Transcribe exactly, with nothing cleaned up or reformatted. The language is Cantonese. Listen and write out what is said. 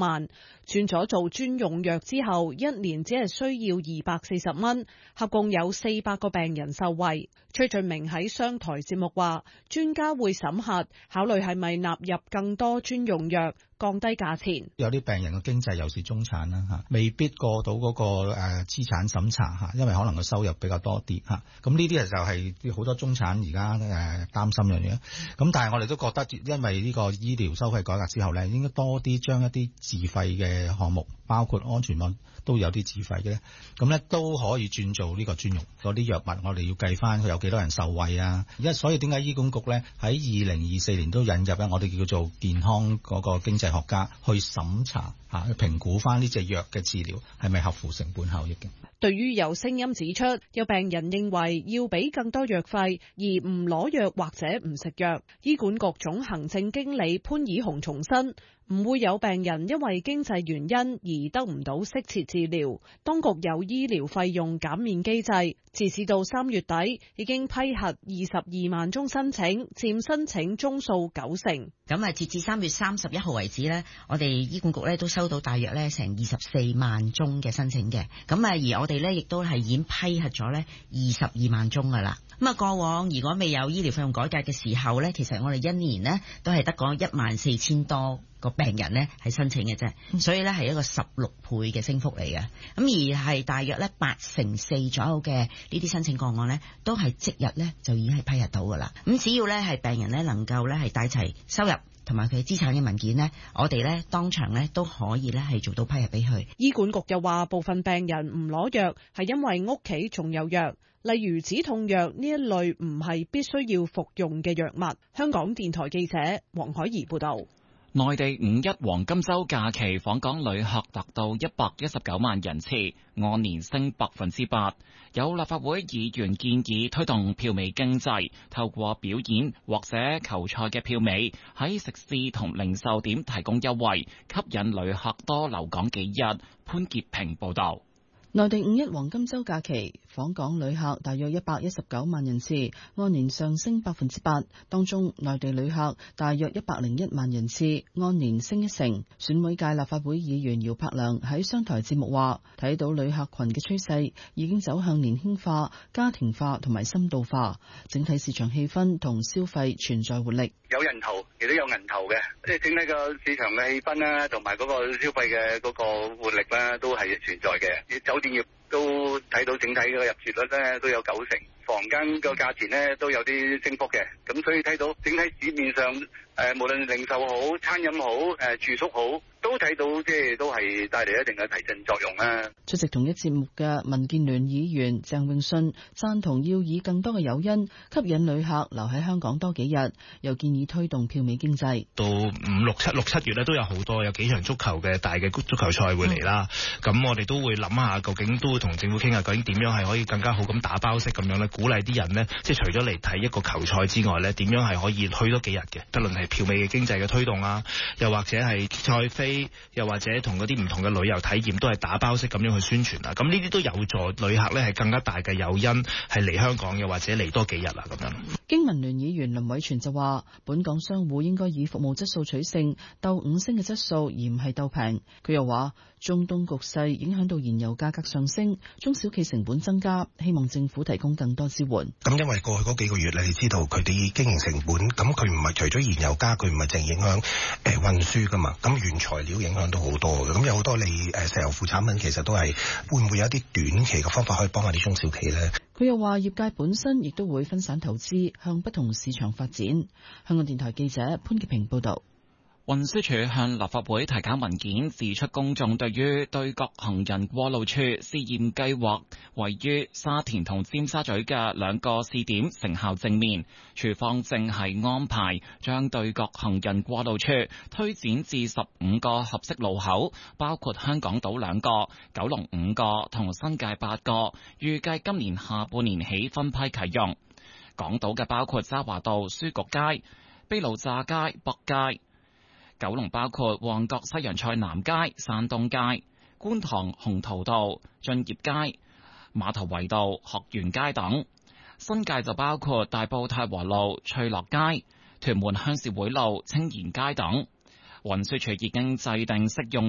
萬，轉咗做專用藥之後，一年只係需要二百四十蚊，合共有四百個病人受惠。崔俊明喺商台節目話，專家會審核，考慮係咪納入更多專用藥，降低價錢。 有啲病人嘅經濟又是中產啦嚇，未必過到嗰個誒資產審查嚇，因為可能個收入比較多啲嚇。咁呢啲就係好多中產而家誒擔心樣嘢。咁但係我哋都覺得，因為呢個醫療收費改革之後咧，應該多啲將一啲自費嘅項目，包括安全網都有啲自費嘅，咁咧都可以轉做呢個專用嗰啲藥物。我哋要計翻佢有幾多人受惠啊！因為所以點解醫管局咧喺二零二四年都引入咧，我哋叫做健康嗰個經濟學家去審查嚇，去評估翻呢隻藥嘅治療係咪合乎成本效益嘅。 對於有聲音指出，有病人認為要俾更多藥費而唔攞藥或者唔食藥，醫管局總行政經理潘以雄重申，唔會有病人因為經濟原因而得唔到適切治療。當局有醫療費用減免機制，截至到三月底已經批核二十二萬宗申請，佔申請宗數九成。 咁啊，截至三月三十一號為止呢，我哋醫管局咧都收到大約咧成二十四萬宗嘅申請嘅。咁啊，而我哋咧亦都係已經批核咗咧二十二萬宗噶啦。咁啊，過往如果未有醫療費用改革嘅時候咧，其實我哋一年呢都係得講一萬四千多個病人呢係申請嘅啫，所以咧係一個十六倍嘅升幅嚟嘅。咁而係大約咧八成四左右嘅呢啲申請個案呢，都係即日咧就已經係批核到噶啦。咁只要咧係病人咧能夠咧係帶齊收入同埋佢資產嘅文件呢，我哋咧當場咧都可以咧係做到批核俾佢。 醫管局又話，部分病人唔攞藥係因為屋企仲有藥，例如止痛藥呢一類唔係必須要服用嘅藥物。香港電台記者黃海怡報道。 內地五一黃金週假期訪港旅客達到一百一十九萬人次，按年升百分之八。有立法會議員建議推動票尾經濟，透過表演或者球賽嘅票尾喺食肆同零售點提供優惠，吸引旅客多留港幾日。潘潔平報導。 內地五一黃金週假期訪港旅客大約一百一十九萬人次，按年上升百分之八。當中內地旅客大約一百零一萬人次，按年升一成。選委界立法會議員姚柏良喺商台節目話，睇到旅客群嘅趨勢已經走向年輕化、家庭化同埋深度化，整體市場氣氛同消費存在活力。 有人頭亦都有銀頭嘅，即係整體個市場嘅氣氛啦，同埋嗰個消費嘅嗰個活力啦，都係存在嘅。酒店業都睇到整體嘅入住率咧都有九成，房間個價錢咧都有啲升幅嘅，咁所以睇到整體市面上誒、呃、無論零售好、餐飲好、誒、呃、住宿好，都睇到即係都係帶嚟一定嘅提振作用啦。 出席同一節目嘅民建聯議員鄭泳舜贊同要以更多嘅誘因吸引旅客留喺香港多幾日，又建議推動票尾經濟。 到五六七六七月咧都有好多有幾場足球嘅大嘅足球賽會嚟啦，咁、嗯、我哋都會諗下究竟都會同政府傾下究竟點樣係可以更加好咁打包式咁樣咧，鼓勵啲人呢，即係除咗嚟睇一個球賽之外咧，點樣係可以去多幾日嘅，不論係票尾嘅經濟嘅推動啊，又或者係賽飛，又或者同嗰啲唔同嘅旅遊體驗都係打包式咁樣去宣傳啊，咁呢啲都有助旅客咧係更加大嘅誘因係嚟香港，又或者嚟多幾日啦咁樣。 經民聯議員林偉全就話，本港商戶應該以服務質素取勝，鬥五星嘅質素而唔係鬥平。佢又話，中東局勢影響到燃油價格上升，中小企成本增加，希望政府提供更多支援。 咁因為過去嗰幾個月你知道佢哋經營成本，咁佢唔係除咗燃油加，佢唔係淨影響誒運輸噶嘛，咁原材料影響都好多嘅，咁有好多你誒石油副產品其實都係會唔會有一啲短期嘅方法可以幫下啲中小企呢？ 佢又話，業界本身亦都會分散投資，向不同市場發展。香港電台記者潘潔平報道。 運輸署向立法會提交文件，指出公眾對於對角行人過路處試驗計劃位於沙田同尖沙咀嘅兩個試點成效正面，署方正係安排將對角行人過路處推展至十五個合適路口，包括香港島兩個、九龍五個同新界八個，預計今年下半年起分批啟用。港島嘅包括渣華道、書局街、卑路乍街、北街。九龍包括旺角西洋菜南街、山東街、觀塘鴻圖道、駿業街、馬頭圍道、學園街等；新界就包括大埔太和路、翠樂街、屯門鄉事會路、青賢街等。運輸署已經制定適用